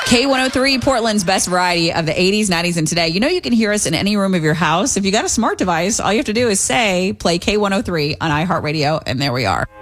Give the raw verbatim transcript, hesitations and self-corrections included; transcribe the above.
K one oh three, Portland's best variety of the eighties, nineties, and today. You know you can hear us in any room of your house. If you got a smart device, all you have to do is say, play K one oh three on iHeartRadio, and there we are.